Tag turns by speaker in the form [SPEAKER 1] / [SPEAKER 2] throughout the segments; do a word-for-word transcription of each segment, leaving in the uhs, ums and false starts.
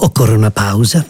[SPEAKER 1] Occorre una pausa,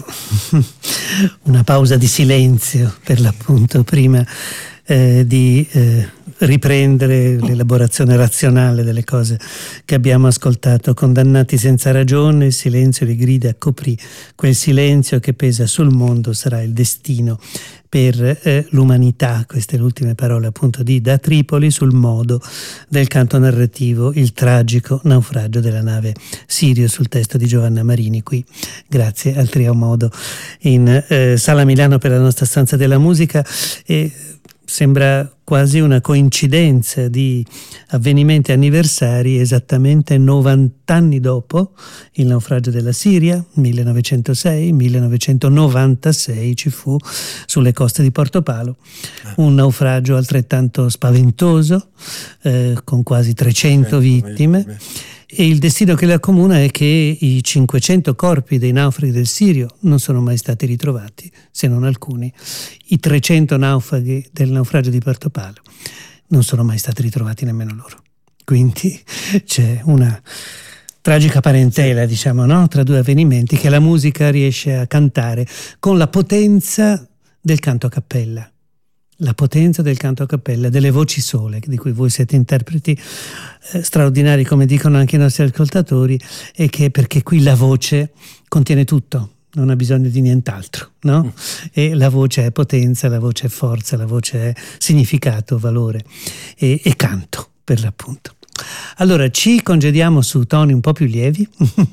[SPEAKER 1] una pausa di silenzio per l'appunto prima eh, di eh, riprendere l'elaborazione razionale delle cose che abbiamo ascoltato. Condannati senza ragione, il silenzio li grida coprì, quel silenzio che pesa sul mondo sarà il destino per eh, l'umanità. Queste le ultime parole appunto di Da Tripoli sul modo del canto narrativo, il tragico naufragio della nave Sirio, sul testo di Giovanna Marini, qui grazie al Trio Modo in eh, Sala Milano per la nostra stanza della musica. E sembra quasi una coincidenza di avvenimenti anniversari esattamente novanta anni dopo il naufragio della Siria, millenovecentosei millenovecentonovantasei ci fu sulle coste di Portopalo un naufragio altrettanto spaventoso eh, con quasi trecento vittime. E il destino che le accomuna è che i cinquecento corpi dei naufraghi del Sirio non sono mai stati ritrovati, se non alcuni. I trecento naufraghi del naufragio di Portopalo non sono mai stati ritrovati nemmeno loro. Quindi c'è una tragica parentela, diciamo, no? Tra due avvenimenti che la musica riesce a cantare con la potenza del canto a cappella. La potenza del canto a cappella, delle voci sole, di cui voi siete interpreti eh, straordinari, come dicono anche i nostri ascoltatori, e che perché qui la voce contiene tutto, non ha bisogno di nient'altro, no? Mm. E la voce è potenza, la voce è forza, la voce è significato, valore e, e canto, per l'appunto. Allora ci congediamo su toni un po' più lievi,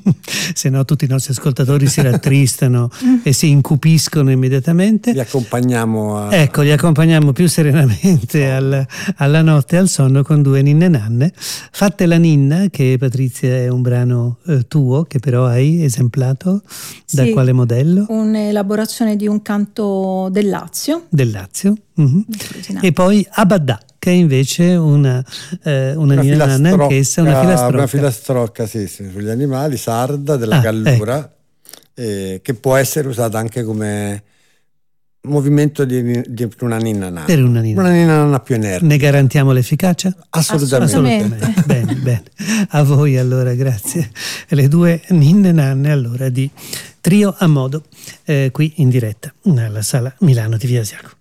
[SPEAKER 1] se no tutti i nostri ascoltatori si rattristano e si incupiscono immediatamente.
[SPEAKER 2] Li accompagniamo a...
[SPEAKER 1] Ecco, li accompagniamo più serenamente al, alla notte e al sonno con due ninne nanne. Fatte la ninna, che Patrizia è un brano eh, tuo, che però hai esemplato, da
[SPEAKER 3] sì,
[SPEAKER 1] quale modello?
[SPEAKER 3] Un'elaborazione di un canto del Lazio.
[SPEAKER 1] Del Lazio. Mm-hmm. E poi Abadà, che è invece una, eh, una, una ninna nanna, anch'essa una filastrocca.
[SPEAKER 2] Una filastrocca, sì, sì, sugli animali, sarda, della ah, gallura, ecco. eh, che può essere usata anche come movimento di, di una ninna nanna.
[SPEAKER 1] Per una ninna.
[SPEAKER 2] Una ninna nanna più energica.
[SPEAKER 1] Ne garantiamo l'efficacia?
[SPEAKER 2] Assolutamente.
[SPEAKER 1] Assolutamente. Bene, bene. A voi allora, grazie. Le due ninne nanne allora di Trio a Modo, eh, qui in diretta, nella Sala Milano di Via Asiago.